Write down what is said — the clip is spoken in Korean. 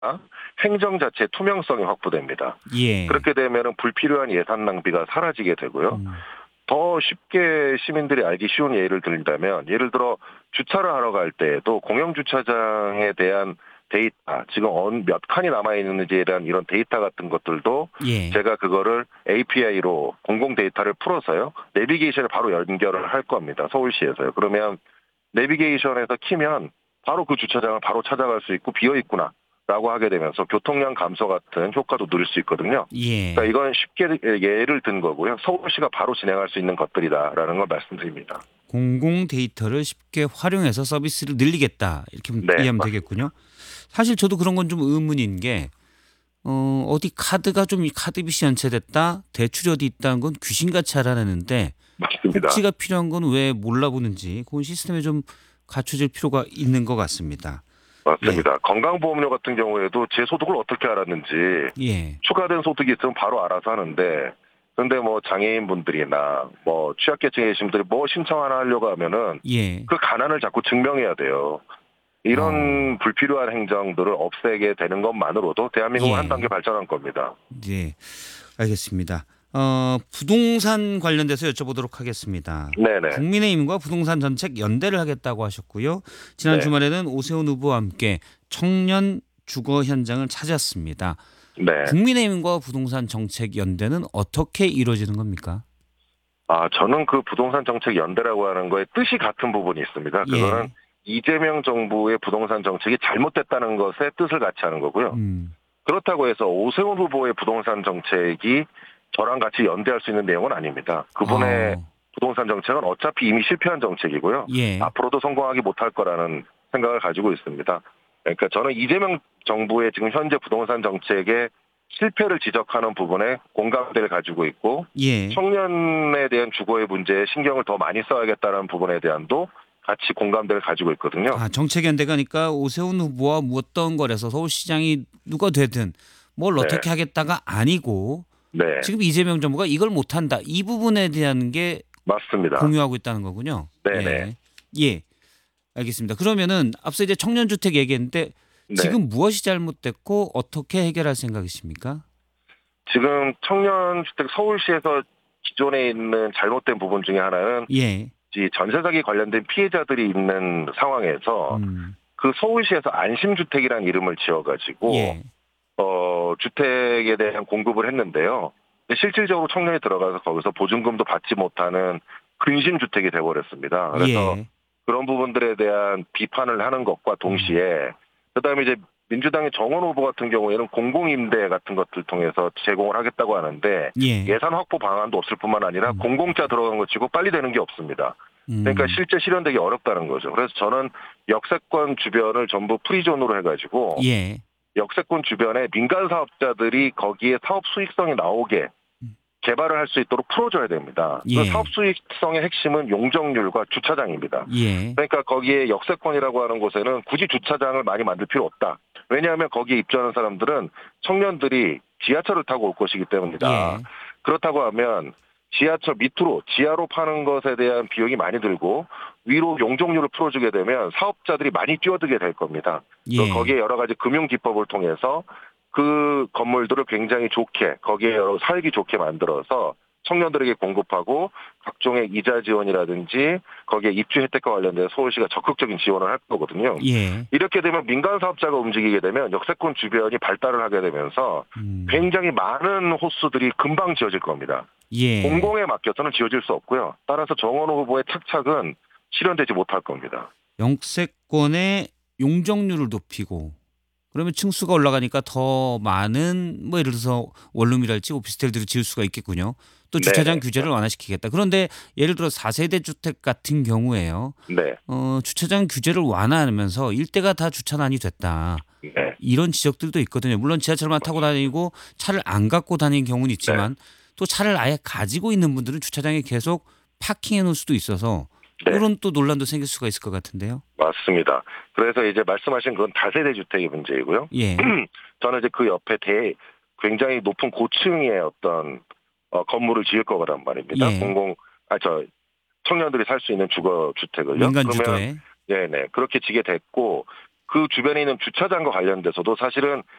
행정 자체의 투명성이 확보됩니다. 예. 그렇게 되면 불필요한 예산 낭비가 사라지게 되고요. 음. 더 쉽게 시민들이 알기 쉬운 예를 들자면, 예를 들어 주차를 하러 갈 때에도 공영 주차장에 대한 데이터, 지금 몇 칸이 남아 있는지에 대한 이런 데이터 같은 것들도 예. 제가 그거를 API로 공공 데이터를 풀어서요, 내비게이션에 바로 연결을 할 겁니다. 서울시에서요. 그러면 내비게이션에서 키면 바로 그 주차장을 바로 찾아갈 수 있고 비어 있구나 라고 하게 되면서 교통량 감소 같은 효과도 누릴 수 있거든요. 그러니까 예. 이건 쉽게 예를 든 거고요. 서울시가 바로 진행할 수 있는 것들이다라는 걸 말씀드립니다. 공공 데이터를 쉽게 활용해서 서비스를 늘리겠다 이렇게 네, 이해하면 맞습니다. 되겠군요. 사실 저도 그런 건 좀 의문인 게 어디 카드가 좀 카드빚이 연체됐다 대출이 어디 있다는 건 귀신같이 알아내는데 맞습니다. 복지가 필요한 건 왜 몰라보는지 그건 시스템에 좀 갖춰질 필요가 있는 것 같습니다. 예. 맞습니다. 건강보험료 같은 경우에도 제 소득을 어떻게 알았는지 예. 추가된 소득이 있으면 바로 알아서 하는데, 근데 뭐 장애인분들이나 뭐 취약계층 계신 분들이 뭐 신청 하나 하려고 하면은 예. 그 가난을 자꾸 증명해야 돼요. 어. 이런 불필요한 행정들을 없애게 되는 것만으로도 대한민국은 한 단계 예. 발전한 겁니다. 예. 알겠습니다. 부동산 관련돼서 여쭤보도록 하겠습니다. 네네. 국민의힘과 부동산 정책 연대를 하겠다고 하셨고요. 지난 네. 주말에는 오세훈 후보와 함께 청년 주거 현장을 찾았습니다. 네. 국민의힘과 부동산 정책 연대는 어떻게 이루어지는 겁니까? 저는 그 부동산 정책 연대라고 하는 거에 뜻이 같은 부분이 있습니다. 그거는 예. 이재명 정부의 부동산 정책이 잘못됐다는 것에 뜻을 같이 하는 거고요. 음. 그렇다고 해서 오세훈 후보의 부동산 정책이 저랑 같이 연대할 수 있는 내용은 아닙니다. 그분의 어. 부동산 정책은 어차피 이미 실패한 정책이고요. 예. 앞으로도 성공하기 못할 거라는 생각을 가지고 있습니다. 그러니까 저는 이재명 정부의 지금 현재 부동산 정책의 실패를 지적하는 부분에 공감대를 가지고 있고, 예. 청년에 대한 주거의 문제에 신경을 더 많이 써야겠다는 부분에 대한도 같이 공감대를 가지고 있거든요. 정책 연대가니까 오세훈 후보와 뭐 어떤 거래서 서울시장이 누가 되든 뭘 네. 어떻게 하겠다가 아니고 네. 지금 이재명 정부가 이걸 못한다. 이 부분에 대한 게 맞습니다. 공유하고 있다는 거군요. 네네. 예. 예. 알겠습니다. 그러면은 앞서 이제 청년주택 얘기했는데 네. 지금 무엇이 잘못됐고 어떻게 해결할 생각이십니까? 지금 청년주택 서울시에서 기존에 있는 잘못된 부분 중에 하나는 예. 이 전세 사기 관련된 피해자들이 있는 상황에서 음. 그 서울시에서 안심주택이라는 이름을 지어가지고 예. 주택에 대한 공급을 했는데요. 근데 실질적으로 청년이 들어가서 거기서 보증금도 받지 못하는 근심주택이 돼버렸습니다. 그래서 예. 그런 부분들에 대한 비판을 하는 것과 음. 동시에, 그다음에 이제 민주당의 정원 후보 같은 경우에는 공공임대 같은 것들 통해서 제공을 하겠다고 하는데, 예. 예산 확보 방안도 없을 뿐만 아니라 음. 공공자 들어간 것 치고 빨리 되는 게 없습니다. 그러니까 음. 실제 실현되기 어렵다는 거죠. 그래서 저는 역세권 주변을 전부 프리존으로 해가지고 예. 역세권 주변에 민간 사업자들이 거기에 사업 수익성이 나오게 음. 개발을 할 수 있도록 풀어줘야 됩니다. 그 사업 예. 수익성의 핵심은 용적률과 주차장입니다. 예. 그러니까 거기에 역세권이라고 하는 곳에는 굳이 주차장을 많이 만들 필요 없다. 왜냐하면 거기에 입주하는 사람들은 청년들이 지하철을 타고 올 것이기 때문이다. 예. 그렇다고 하면 지하철 밑으로 지하로 파는 것에 대한 비용이 많이 들고 위로 용적률을 풀어주게 되면 사업자들이 많이 뛰어들게 될 겁니다. 또 예. 거기에 여러 가지 금융 기법을 통해서 그 건물들을 굉장히 좋게, 거기에 여러 살기 좋게 만들어서 청년들에게 공급하고 각종의 이자 지원이라든지 거기에 입주 혜택과 관련된 서울시가 적극적인 지원을 할 거거든요. 예. 이렇게 되면 민간 사업자가 움직이게 되면 역세권 주변이 발달을 하게 되면서 음. 굉장히 많은 호수들이 금방 지어질 겁니다. 예. 공공에 맡겨서는 지어질 수 없고요. 따라서 정원호 후보의 착착은 실현되지 못할 겁니다. 영세권의 용적률을 높이고 그러면 층수가 올라가니까 더 많은 뭐 예를 들어서 원룸이랄지 오피스텔들을 지을 수가 있겠군요. 또 주차장 네네. 규제를 완화시키겠다. 그런데 예를 들어 4세대 주택 같은 경우에요. 네. 주차장 규제를 완화하면서 일대가 다 주차난이 됐다. 네. 이런 지적들도 있거든요. 물론 지하철만 타고 다니고 차를 안 갖고 다니는 경우는 네. 있지만 또 차를 아예 가지고 있는 분들은 주차장에 계속 파킹해 놓을 수도 있어서 네. 이런 또 논란도 생길 수가 있을 것 같은데요. 맞습니다. 그래서 이제 말씀하신 그건 다세대 주택의 문제이고요. 예. 저는 이제 그 옆에 굉장히 높은 고층의 어떤 건물을 지을 거란 말입니다. 예. 청년들이 살 수 있는 주거 주택을요. 민간 그러면 주도에. 네네 그렇게 지게 됐고, 그 주변에 있는 주차장과 관련돼서도 사실은